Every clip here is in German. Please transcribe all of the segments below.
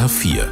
HR4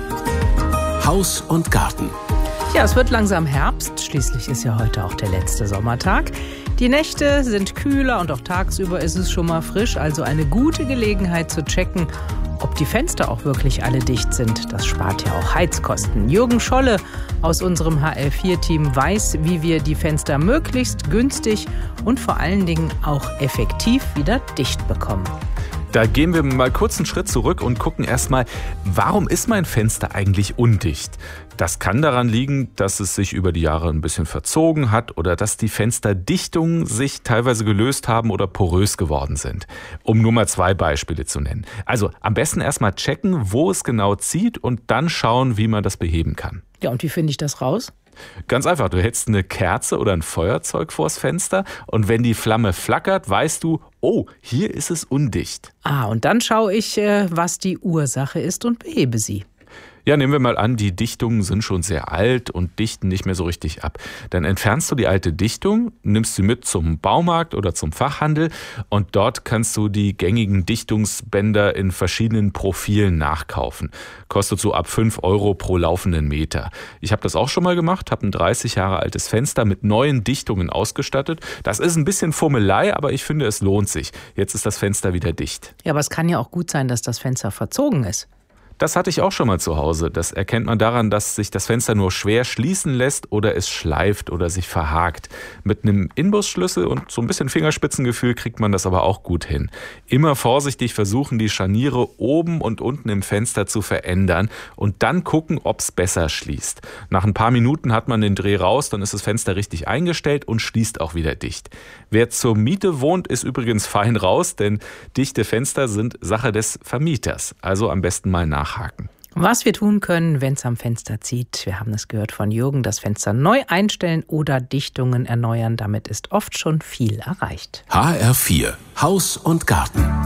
Haus und Garten. Ja, es wird langsam Herbst. Schließlich ist ja heute auch der letzte Sommertag. Die Nächte sind kühler und auch tagsüber ist es schon mal frisch. Also eine gute Gelegenheit zu checken, ob die Fenster auch wirklich alle dicht sind. Das spart ja auch Heizkosten. Jürgen Scholle aus unserem HR4-Team weiß, wie wir die Fenster möglichst günstig und vor allen Dingen auch effektiv wieder dicht bekommen. Da gehen wir mal kurz einen Schritt zurück und gucken erstmal, warum ist mein Fenster eigentlich undicht? Das kann daran liegen, dass es sich über die Jahre ein bisschen verzogen hat oder dass die Fensterdichtungen sich teilweise gelöst haben oder porös geworden sind. Um nur mal 2 Beispiele zu nennen. Also am besten erstmal checken, wo es genau zieht und dann schauen, wie man das beheben kann. Ja, und wie finde ich das raus? Ganz einfach, du hältst eine Kerze oder ein Feuerzeug vors Fenster und wenn die Flamme flackert, weißt du, oh, hier ist es undicht. Und dann schaue ich, was die Ursache ist und behebe sie. Ja, nehmen wir mal an, die Dichtungen sind schon sehr alt und dichten nicht mehr so richtig ab. Dann entfernst du die alte Dichtung, nimmst sie mit zum Baumarkt oder zum Fachhandel und dort kannst du die gängigen Dichtungsbänder in verschiedenen Profilen nachkaufen. Kostet so ab 5 € pro laufenden Meter. Ich habe das auch schon mal gemacht, habe ein 30 Jahre altes Fenster mit neuen Dichtungen ausgestattet. Das ist ein bisschen Fummelei, aber ich finde, es lohnt sich. Jetzt ist das Fenster wieder dicht. Ja, aber es kann ja auch gut sein, dass das Fenster verzogen ist. Das hatte ich auch schon mal zu Hause. Das erkennt man daran, dass sich das Fenster nur schwer schließen lässt oder es schleift oder sich verhakt. Mit einem Inbusschlüssel und so ein bisschen Fingerspitzengefühl kriegt man das aber auch gut hin. Immer vorsichtig versuchen, die Scharniere oben und unten im Fenster zu verändern und dann gucken, ob es besser schließt. Nach ein paar Minuten hat man den Dreh raus, dann ist das Fenster richtig eingestellt und schließt auch wieder dicht. Wer zur Miete wohnt, ist übrigens fein raus, denn dichte Fenster sind Sache des Vermieters. Also am besten mal nachhaken. Was wir tun können, wenn es am Fenster zieht. Wir haben es gehört von Jürgen, das Fenster neu einstellen oder Dichtungen erneuern. Damit ist oft schon viel erreicht. HR4 Haus und Garten.